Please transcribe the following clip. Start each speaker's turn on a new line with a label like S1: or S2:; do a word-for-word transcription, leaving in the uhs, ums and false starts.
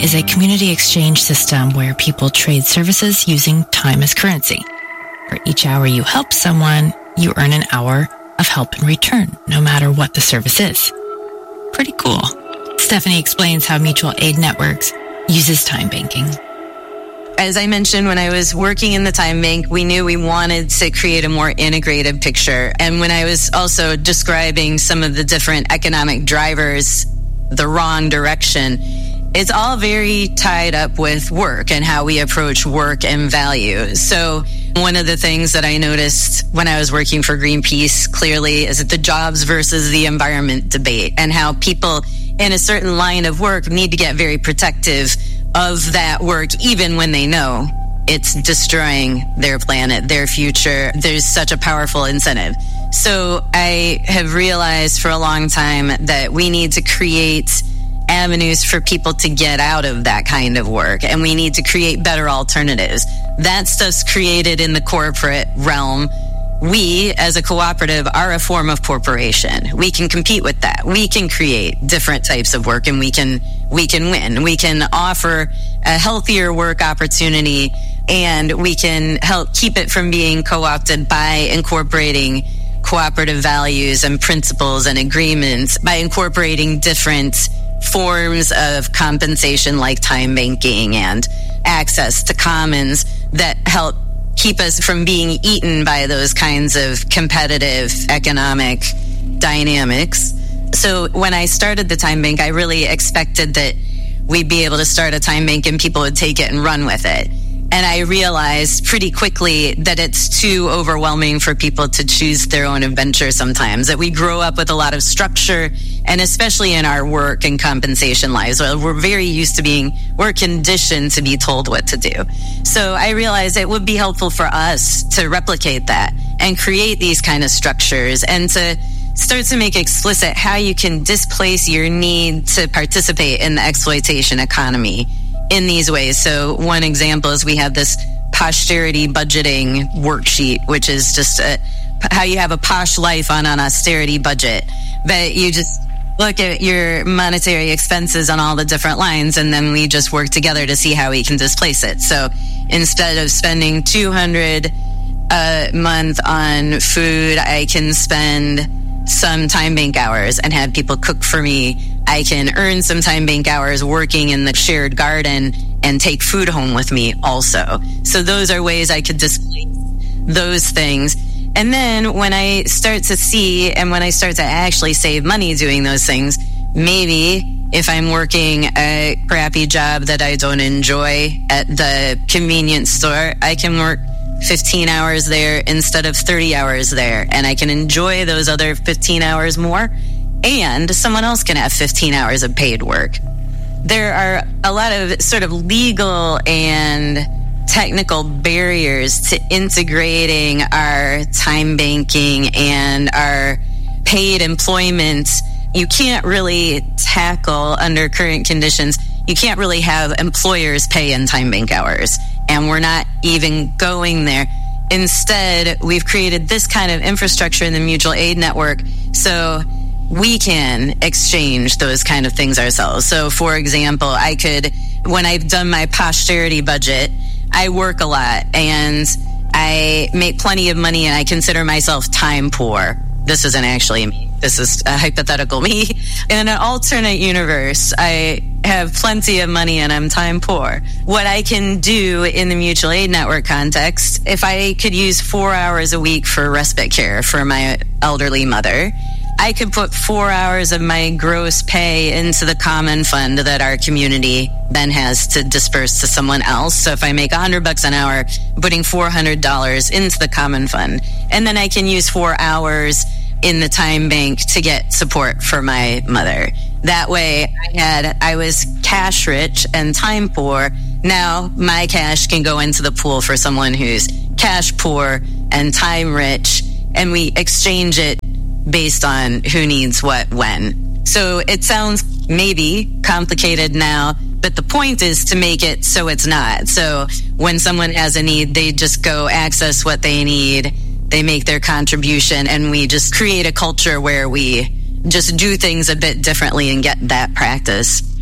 S1: is a community exchange system where people trade services using time as currency. For each hour you help someone, you earn an hour of help in return, no matter what the service is. Pretty cool. Stephanie explains how Mutual Aid Networks uses time banking.
S2: As I mentioned, when I was working in the time bank, we knew we wanted to create a more integrated picture. And when I was also describing some of the different economic drivers the wrong direction, it's all very tied up with work and how we approach work and value. So one of the things that I noticed when I was working for Greenpeace clearly is the jobs versus the environment debate, and how people in a certain line of work need to get very protective of that work, even when they know it's destroying their planet, their future. There's such a powerful incentive. So I have realized for a long time that we need to create avenues for people to get out of that kind of work, and we need to create better alternatives. That stuff's created in the corporate realm. We, as a cooperative, are a form of corporation. We can compete with that. We can create different types of work, and we can we can win. We can offer a healthier work opportunity, and we can help keep it from being co-opted by incorporating cooperative values and principles and agreements, by incorporating different forms of compensation like time banking and access to commons that help keep us from being eaten by those kinds of competitive economic dynamics. So when I started the time bank, I really expected that we'd be able to start a time bank and people would take it and run with it. And I realized pretty quickly that it's too overwhelming for people to choose their own adventure sometimes, that we grow up with a lot of structure, and especially in our work and compensation lives, we're very used to being, we're conditioned to be told what to do. So I realized it would be helpful for us to replicate that and create these kind of structures, and to start to make explicit how you can displace your need to participate in the exploitation economy in these ways. So one example is we have this posterity budgeting worksheet, which is just a, how you have a posh life on an austerity budget. But you just look at your monetary expenses on all the different lines, and then we just work together to see how we can displace it. So instead of spending two hundred a month on food, I can spend some time bank hours and have people cook for me. I can earn some time bank hours working in the shared garden and take food home with me also. So those are ways I could displace those things. And then when I start to see, and when I start to actually save money doing those things, maybe if I'm working a crappy job that I don't enjoy at the convenience store, I can work fifteen hours there instead of thirty hours there, and I can enjoy those other fifteen hours more, and someone else can have fifteen hours of paid work. There are a lot of sort of legal and technical barriers to integrating our time banking and our paid employment. You can't really tackle, under current conditions, you can't really have employers pay in time bank hours, and we're not even going there. Instead, we've created this kind of infrastructure in the mutual aid network so we can exchange those kind of things ourselves. So, for example, I could, when I've done my posterity budget, I work a lot and I make plenty of money, and I consider myself time poor. This isn't actually me. This is a hypothetical me. In an alternate universe, I have plenty of money and I'm time poor. What I can do in the mutual aid network context, if I could use four hours a week for respite care for my elderly mother, I could put four hours of my gross pay into the common fund that our community then has to disperse to someone else. So if I make a hundred bucks an hour, I'm putting four hundred dollars into the common fund. And then I can use four hours in the time bank to get support for my mother. That way I had, I was cash rich and time poor. Now my cash can go into the pool for someone who's cash poor and time rich, and we exchange it based on who needs what when. So it sounds maybe complicated now, but the point is to make it so it's not. So when someone has a need, they just go access what they need, they make their contribution, and we just create a culture where we just do things a bit differently and get that practice.